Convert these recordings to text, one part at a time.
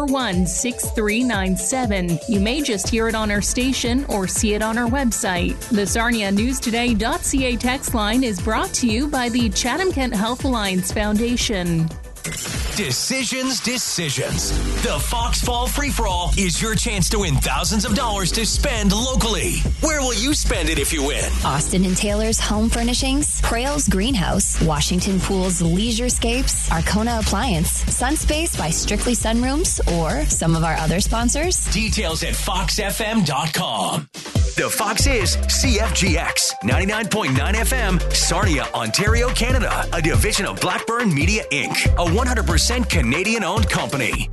441-6397. You may just hear it on our station or see it on our website. The Sarnia Newstoday.ca text line is brought to you by the Chatham-Kent Health Alliance Foundation. Decisions. The Fox Fall Free-For-All is your chance to win thousands of dollars to spend locally. Where will you spend it if you win? Austin and Taylor's Home Furnishings, Prale's Greenhouse, Washington Pool's Leisurescapes, Arcona Appliance, Sunspace by Strictly Sunrooms, or some of our other sponsors. Details at foxfm.com. The Fox is CFGX 99.9 FM, Sarnia, Ontario, Canada, a division of Blackburn Media Inc., a 100% Canadian-owned company.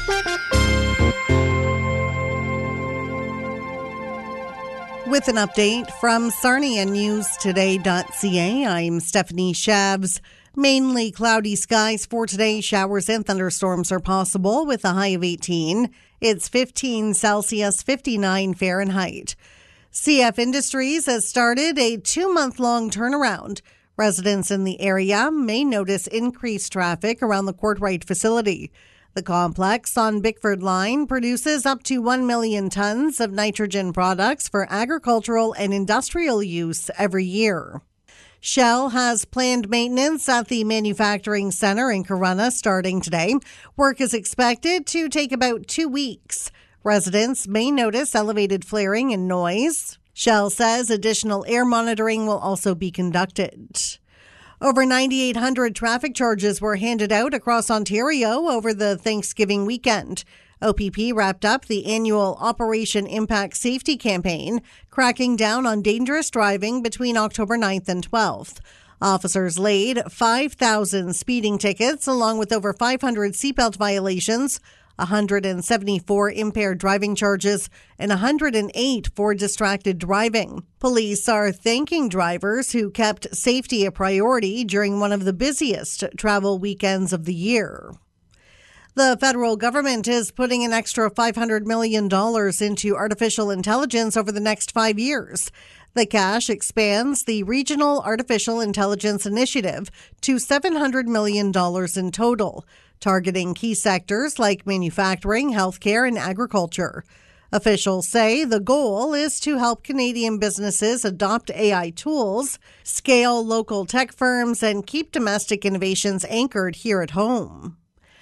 With an update from SarniaNewsToday.ca, I'm Stephanie Shabs. Mainly cloudy skies for today. Showers and thunderstorms are possible with a high of 18. It's 15 Celsius, 59 Fahrenheit. CF Industries has started a 2-month-long turnaround. Residents in the area may notice increased traffic around the Courtright facility. The complex on Bickford Line produces up to 1 million tons of nitrogen products for agricultural and industrial use every year. Shell has planned maintenance at the manufacturing center in Corunna starting today. Work is expected to take about 2 weeks. Residents may notice elevated flaring and noise. Shell says additional air monitoring will also be conducted. Over 9,800 traffic charges were handed out across Ontario over the Thanksgiving weekend. OPP wrapped up the annual Operation Impact Safety campaign, cracking down on dangerous driving between October 9th and 12th. Officers laid 5,000 speeding tickets along with over 500 seatbelt violations, 174 impaired driving charges, and 108 for distracted driving. Police are thanking drivers who kept safety a priority during one of the busiest travel weekends of the year. The federal government is putting an extra $500 million into artificial intelligence over the next 5 years. The cash expands the Regional Artificial Intelligence Initiative to $700 million in total, targeting key sectors like manufacturing, healthcare, and agriculture. Officials say the goal is to help Canadian businesses adopt AI tools, scale local tech firms, and keep domestic innovations anchored here at home.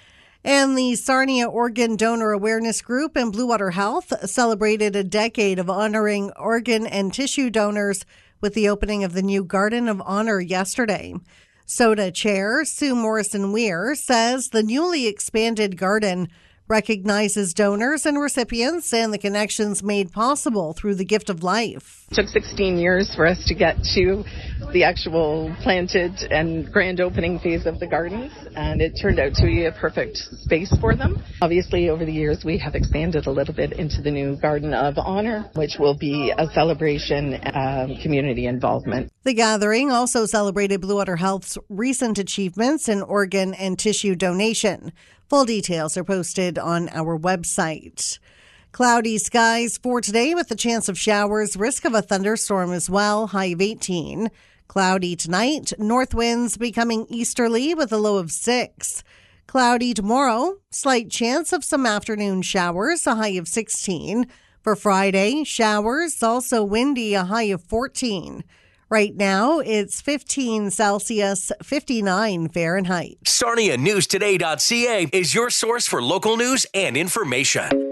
And the Sarnia Organ Donor Awareness Group and Blue Water Health celebrated a decade of honoring organ and tissue donors with the opening of the new Garden of Honor yesterday. SOTA Chair Sue Morrison-Weir says the newly expanded garden recognizes donors and recipients and the connections made possible through the gift of life. It took 16 years for us to get to the actual planted and grand opening phase of the gardens, and it turned out to be a perfect space for them. Obviously, over the years, we have expanded a little bit into the new Garden of Honor, which will be a celebration of community involvement. The gathering also celebrated Blue Water Health's recent achievements in organ and tissue donation. Full details are posted on our website. Cloudy skies for today with a chance of showers, risk of a thunderstorm as well, high of 18. Cloudy tonight, north winds becoming easterly with a low of 6. Cloudy tomorrow, slight chance of some afternoon showers, a high of 16. For Friday, showers, also windy, a high of 14. Right now, it's 15 Celsius, 59 Fahrenheit. SarniaNewsToday.ca is your source for local news and information.